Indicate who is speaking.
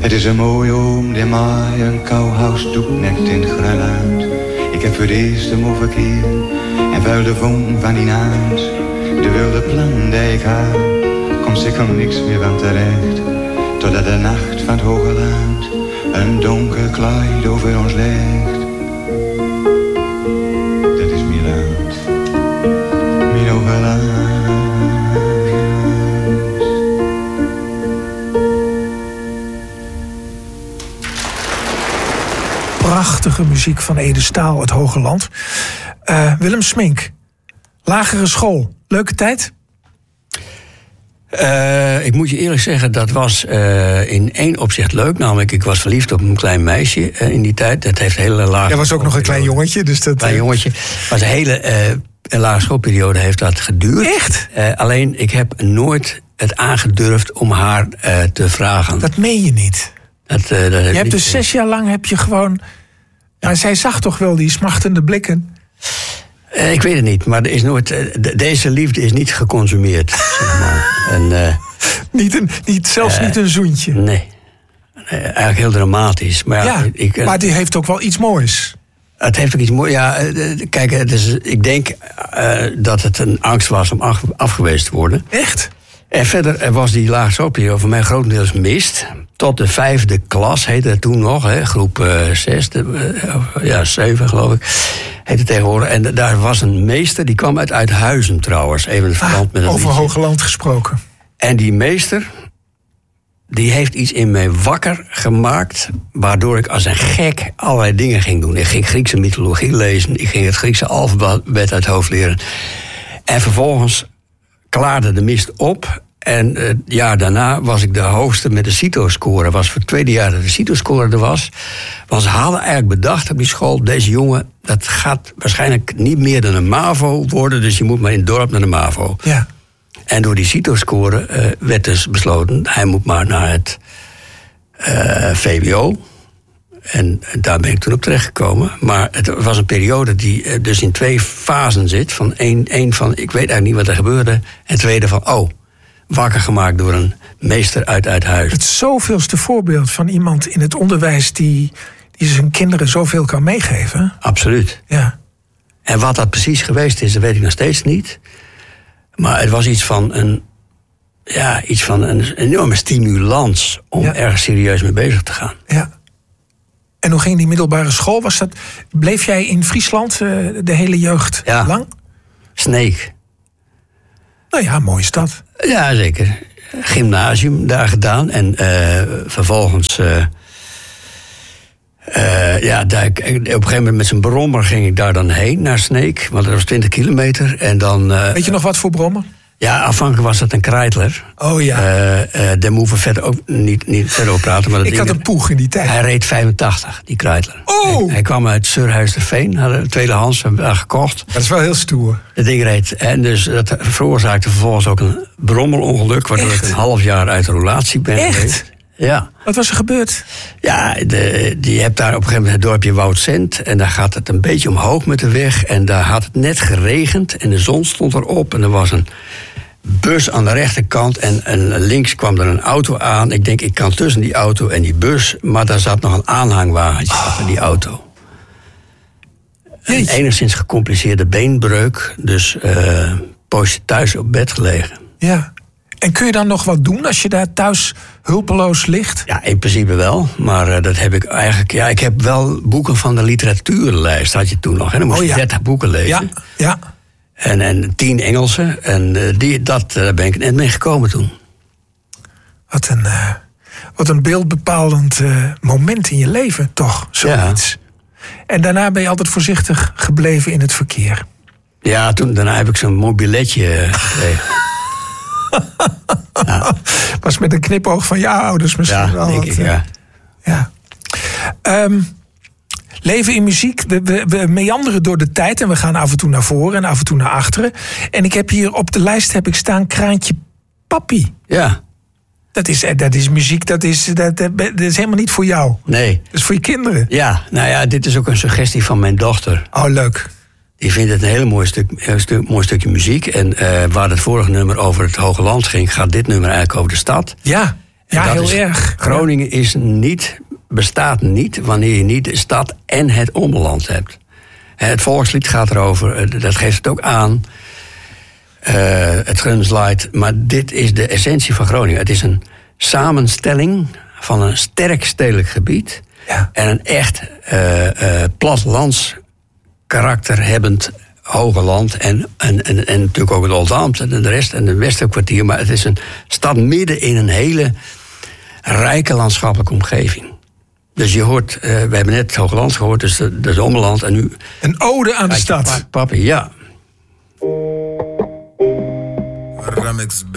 Speaker 1: Het is een mooie oom die mij een kouhuisdoek nekt in het gruiluid. Ik heb voor het eerst hem overkeerd en vuil de vonk van die naad. De wilde plan die ik had, komt zeker niks meer van terecht. Totdat de nacht van het hoge land een donker kleid over ons legt. Dat is mijn land, mijn hoge land.
Speaker 2: Prachtige muziek van Ede Staal, Het Hoge Land. Willem Smink, lagere school, leuke tijd?
Speaker 3: Ik moet je eerlijk zeggen, dat was in één opzicht leuk. Namelijk, ik was verliefd op een klein meisje in die tijd. Dat heeft een hele lage...
Speaker 2: Jij was ook nog een klein jongetje. Dus dat,
Speaker 3: klein jongetje. Was een hele lage schoolperiode heeft dat geduurd.
Speaker 2: Echt?
Speaker 3: Alleen, ik heb nooit het aangedurfd om haar te vragen.
Speaker 2: Dat meen je niet. Je hebt dus 6 jaar lang heb je gewoon... Ja. Maar zij zag toch wel die smachtende blikken?
Speaker 3: Ik weet het niet, maar er is nooit, deze liefde is niet geconsumeerd. Zeg maar. En,
Speaker 2: zelfs niet een zoentje?
Speaker 3: Nee. Eigenlijk heel dramatisch. Maar,
Speaker 2: ja, maar die heeft ook wel iets moois.
Speaker 3: Het heeft ook iets moois. Ja, kijk, ik denk dat het een angst was om afgewezen te worden.
Speaker 2: Echt?
Speaker 3: En verder was die lagere schoolperiode voor mij grotendeels mist. Tot de 5e klas heette het toen nog, hè, groep 6, 7 geloof ik, heette tegenwoordig. En daar was een meester, die kwam uit Uithuizen trouwens. Even het verband met het
Speaker 2: over Hogeland gesproken.
Speaker 3: En die meester, die heeft iets in mij wakker gemaakt, waardoor ik als een gek allerlei dingen ging doen. Ik ging Griekse mythologie lezen, ik ging het Griekse alfabet uit het hoofd leren. En vervolgens klaarde de mist op. En het jaar daarna was ik de hoogste met de CITO-score. Was voor het tweede jaar dat de CITO-score er was. Want ze hadden eigenlijk bedacht op die school... deze jongen, dat gaat waarschijnlijk niet meer dan een MAVO worden... dus je moet maar in het dorp naar de MAVO.
Speaker 2: Ja.
Speaker 3: En door die CITO-score werd dus besloten... hij moet maar naar het VWO. En daar ben ik toen op terechtgekomen. Maar het was een periode die dus in 2 fasen zit. Van één van, ik weet eigenlijk niet wat er gebeurde. En tweede van, wakker gemaakt door een meester uit Uithuizen.
Speaker 2: Het zoveelste voorbeeld van iemand in het onderwijs... die zijn kinderen zoveel kan meegeven.
Speaker 3: Absoluut.
Speaker 2: Ja.
Speaker 3: En wat dat precies geweest is, dat weet ik nog steeds niet. Maar het was iets van een enorme stimulans... om ergens serieus mee bezig te gaan.
Speaker 2: Ja. En hoe ging die middelbare school? Bleef jij in Friesland de hele jeugd lang?
Speaker 3: Sneek.
Speaker 2: Nou ja, mooie stad.
Speaker 3: Ja, zeker. Gymnasium daar gedaan. En vervolgens... op een gegeven moment met zijn brommer ging ik daar dan heen, naar Sneek. Want dat was 20 kilometer. En dan...
Speaker 2: weet je nog wat voor brommer?
Speaker 3: Ja, afhankelijk was dat een Kreidler.
Speaker 2: Oh ja.
Speaker 3: Daar moeten we verder ook niet verder over praten. Maar
Speaker 2: ik had een Poeg in die tijd.
Speaker 3: Hij reed 85, die Kreidler.
Speaker 2: Oh!
Speaker 3: Hij kwam uit Surhuisterveen, hadden een tweedehands gekocht.
Speaker 2: Dat is wel heel stoer.
Speaker 3: Dat ding reed. En dus dat veroorzaakte vervolgens ook een brommelongeluk... waardoor ik een half jaar uit de relatie ben geweest. Ja.
Speaker 2: Wat was er gebeurd?
Speaker 3: Ja, je hebt daar op een gegeven moment het dorpje Woudsend... en daar gaat het een beetje omhoog met de weg... en daar had het net geregend en de zon stond erop... en er was een bus aan de rechterkant en links kwam er een auto aan. Ik denk, ik kan tussen die auto en die bus... maar daar zat nog een aanhangwagentje achter die auto. Een enigszins gecompliceerde beenbreuk, dus poosje thuis op bed gelegen.
Speaker 2: Ja. En kun je dan nog wat doen als je daar thuis hulpeloos ligt?
Speaker 3: Ja, in principe wel. Maar dat heb ik eigenlijk... Ja, ik heb wel boeken van de literatuurlijst, had je toen nog. En dan moest je 30 boeken lezen.
Speaker 2: Ja.
Speaker 3: En 10 Engelse. En daar ben ik net mee gekomen toen.
Speaker 2: Wat een beeldbepalend moment in je leven, toch? Zoiets. Ja. En daarna ben je altijd voorzichtig gebleven in het verkeer.
Speaker 3: Ja, daarna heb ik zo'n mobiletje gekregen.
Speaker 2: Ja. Was met een knipoog van je ouders misschien wel.
Speaker 3: Denk ik,
Speaker 2: ja. Leven in muziek, we meanderen door de tijd... en we gaan af en toe naar voren en af en toe naar achteren. En ik heb hier op de lijst staan Kraantje Papi.
Speaker 3: Ja.
Speaker 2: Dat is muziek, dat is helemaal niet voor jou.
Speaker 3: Nee.
Speaker 2: Dat is voor je kinderen.
Speaker 3: Ja, nou ja, dit is ook een suggestie van mijn dochter.
Speaker 2: Oh, leuk.
Speaker 3: Die vindt het een hele mooi stukje muziek. En waar het vorige nummer over het Hoge Land ging... gaat dit nummer eigenlijk over de stad.
Speaker 2: Ja. Ja, heel erg.
Speaker 3: Groningen bestaat niet wanneer je niet de stad en het omland hebt. Het volkslied gaat erover, dat geeft het ook aan. Het Gunsleit, maar dit is de essentie van Groningen. Het is een samenstelling van een sterk stedelijk gebied... en een echt plattelands karakter hebbend hoge land... en natuurlijk ook het Oldambt en de rest en het Westerkwartier... maar het is een stad midden in een hele rijke landschappelijke omgeving. Dus je hoort, we hebben net het Hoge Land gehoord, dus het Ommeland en nu...
Speaker 2: Een ode aan de stad.
Speaker 3: Papi, ja.